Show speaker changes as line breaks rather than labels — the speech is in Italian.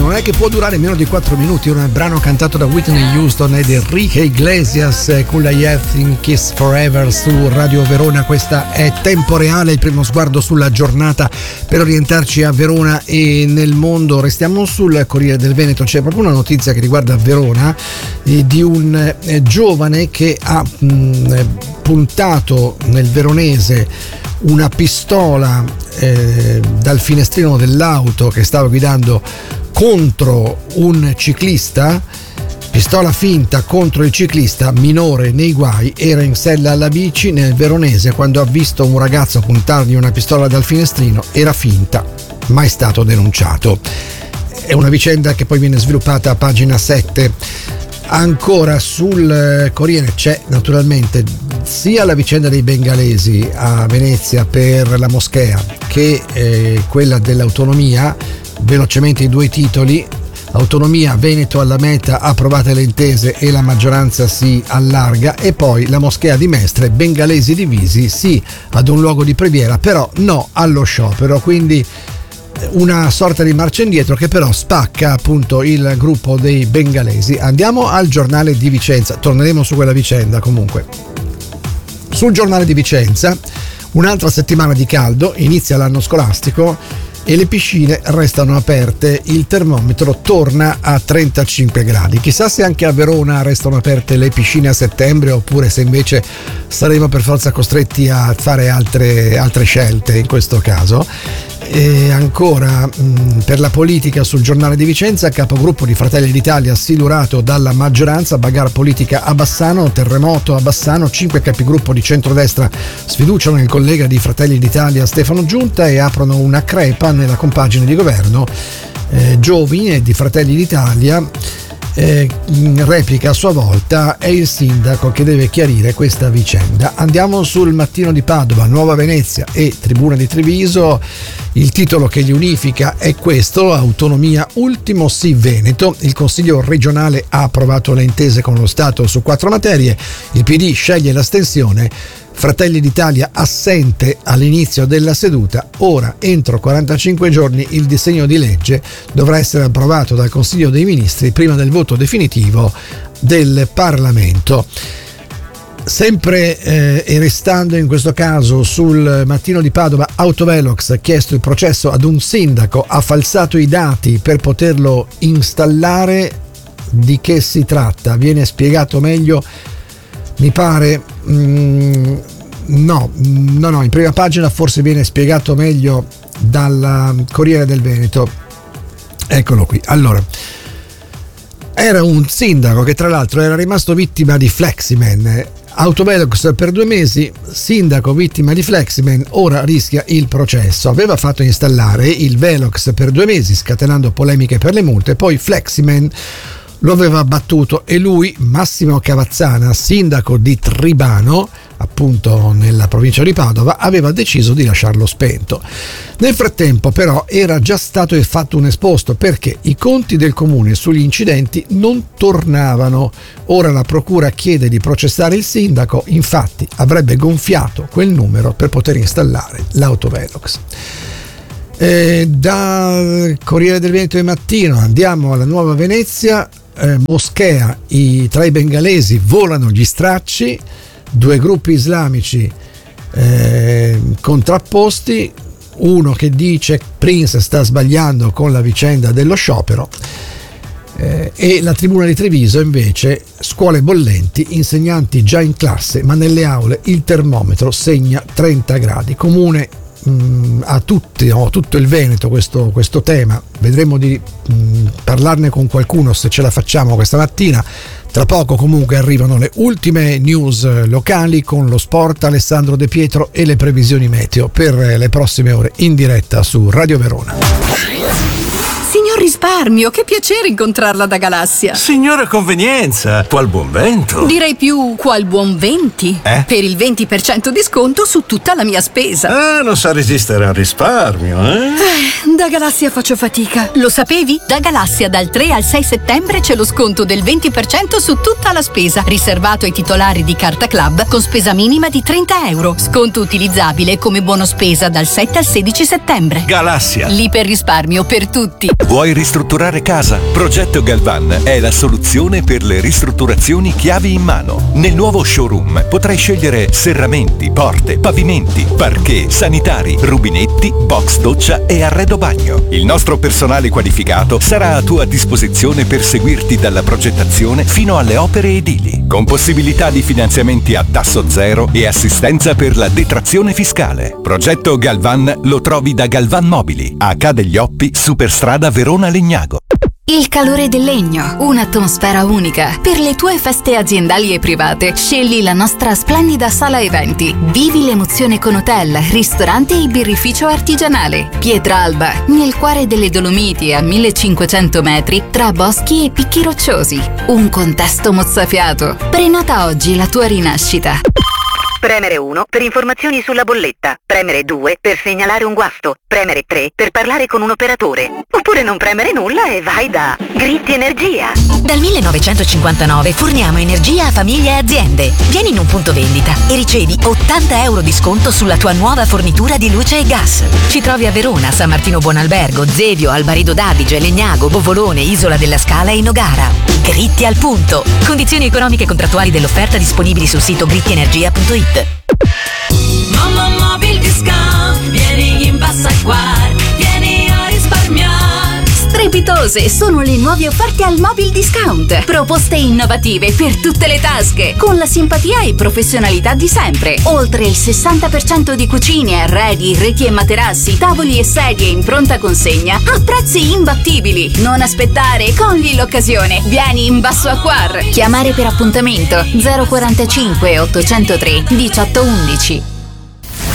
non è che può durare meno di 4 minuti. Un brano cantato da Whitney Houston ed Enrique Iglesias con la I Think Kiss Forever su Radio Verona. Questa è Tempo Reale, il primo sguardo sulla giornata per orientarci a Verona e nel mondo. Restiamo sul Corriere del Veneto. C'è proprio una notizia che riguarda Verona di un giovane che ha puntato nel veronese una pistola dal finestrino dell'auto che stava guidando contro un ciclista, pistola finta contro il ciclista minore nei guai. Era in sella alla bici nel veronese quando ha visto un ragazzo puntargli una pistola dal finestrino. Era finta, ma è stato denunciato. È una vicenda che poi viene sviluppata a pagina 7. Ancora sul Corriere c'è naturalmente sia la vicenda dei bengalesi a Venezia per la moschea che quella dell'autonomia. Velocemente i due titoli: autonomia, Veneto alla meta, approvate le intese e la maggioranza si allarga, e poi la moschea di Mestre, bengalesi divisi, sì ad un luogo di preghiera però no allo sciopero. Quindi una sorta di marcia indietro che però spacca appunto il gruppo dei bengalesi. Andiamo al giornale di Vicenza, torneremo su quella vicenda. Comunque sul giornale di Vicenza un'altra settimana di caldo, inizia l'anno scolastico e le piscine restano aperte, il termometro torna a 35 gradi. Chissà se anche a Verona restano aperte le piscine a settembre oppure se invece saremo per forza costretti a fare altre scelte in questo caso. E ancora per la politica sul giornale di Vicenza, capogruppo di Fratelli d'Italia silurato dalla maggioranza, bagarre politica a Bassano, terremoto a Bassano, 5 capigruppo di centrodestra sfiduciano il collega di Fratelli d'Italia Stefano Giunta e aprono una crepa nella compagine di governo. Giovine di Fratelli d'Italia replica a sua volta: è il sindaco che deve chiarire questa vicenda. Andiamo sul Mattino di Padova, Nuova Venezia e Tribuna di Treviso. Il titolo che li unifica è questo: autonomia, ultimo sì Veneto. Il Consiglio regionale ha approvato le intese con lo Stato su 4 materie. Il PD sceglie l'astensione. Fratelli d'Italia assente all'inizio della seduta. Ora, entro 45 giorni, il disegno di legge dovrà essere approvato dal Consiglio dei Ministri prima del voto definitivo del Parlamento. Sempre e restando in questo caso sul Mattino di Padova, Autovelox ha chiesto il processo ad un sindaco, ha falsato i dati per poterlo installare. Di che si tratta? Viene spiegato meglio, mi pare. No, in prima pagina forse viene spiegato meglio dal Corriere del Veneto. Eccolo qui. Allora, era un sindaco che tra l'altro era rimasto vittima di Fleximan. Autovelox per 2 mesi, sindaco vittima di Fleximan, ora rischia il processo. Aveva fatto installare il Velox per 2 mesi, scatenando polemiche per le multe, poi Fleximan lo aveva battuto e lui, Massimo Cavazzana, sindaco di Tribano, appunto nella provincia di Padova, aveva deciso di lasciarlo spento. Nel frattempo però era già stato fatto un esposto perché i conti del comune sugli incidenti non tornavano. Ora la procura chiede di processare il sindaco, infatti avrebbe gonfiato quel numero per poter installare l'Autovelox. Da Corriere del Veneto e Mattino andiamo alla Nuova Venezia. Moschea, tra i bengalesi volano gli stracci, 2 gruppi islamici contrapposti, uno che dice Prince sta sbagliando con la vicenda dello sciopero, e la Tribuna di Treviso invece, scuole bollenti, insegnanti già in classe ma nelle aule il termometro segna 30 gradi. Comune a tutto il Veneto questo tema. Vedremo di parlarne con qualcuno se ce la facciamo questa mattina. Tra poco comunque arrivano le ultime news locali con lo sport, Alessandro De Pietro e le previsioni meteo per le prossime ore in diretta su Radio Verona.
Signor Risparmio, che piacere incontrarla da Galassia.
Signora Convenienza, qual buon vento.
Direi più qual buon 20. Per il 20% di sconto su tutta la mia spesa.
Non sa resistere al risparmio,
Da Galassia faccio fatica. Lo sapevi? Da Galassia dal 3 al 6 settembre c'è lo sconto del 20% su tutta la spesa, riservato ai titolari di Carta Club con spesa minima di €30. Sconto utilizzabile come buono spesa dal 7 al 16 settembre.
Galassia.
L'iperrisparmio per tutti.
Vuoi risparmiare ristrutturare casa? Progetto Galvan è la soluzione per le ristrutturazioni chiavi in mano. Nel nuovo showroom potrai scegliere serramenti, porte, pavimenti, parquet, sanitari, rubinetti, box doccia e arredo bagno. Il nostro personale qualificato sarà a tua disposizione per seguirti dalla progettazione fino alle opere edili, con possibilità di finanziamenti a tasso zero e assistenza per la detrazione fiscale. Progetto Galvan lo trovi da Galvan Mobili, a Ca' degli Oppi, Superstrada Verona Legnago.
Il calore del legno, un'atmosfera unica. Per le tue feste aziendali e private, scegli la nostra splendida sala eventi. Vivi l'emozione con hotel, ristorante e birrificio artigianale. Pietralba, nel cuore delle Dolomiti, a 1500 metri, tra boschi e picchi rocciosi. Un contesto mozzafiato. Prenota oggi la tua rinascita.
Premere 1 per informazioni sulla bolletta, premere 2 per segnalare un guasto, premere 3 per parlare con un operatore, oppure non premere nulla e vai da Gritti Energia.
Dal 1959 forniamo energia a famiglie e aziende. Vieni in un punto vendita e ricevi 80 euro di sconto sulla tua nuova fornitura di luce e gas. Ci trovi a Verona, San Martino Buonalbergo, Zevio, Albarido d'Adige, Legnago, Bovolone, Isola della Scala e Nogara. Gritti al punto. Condizioni economiche e contrattuali dell'offerta disponibili sul sito grittienergia.it.
Mamma Mobil Discount, vieni in Bassa Acquar, vieni a risparmiare.
Strepitose sono le nuove offerte al Mobil Discount. Proposte innovative per tutte le tasche, con la simpatia e professionalità di sempre. Oltre il 60% di cucine, arredi, reti e materassi, tavoli e sedie in pronta consegna a prezzi imbattibili. Non aspettare, cogli l'occasione. Vieni in Basso Acquar. Chiamare per appuntamento 045 803 1811.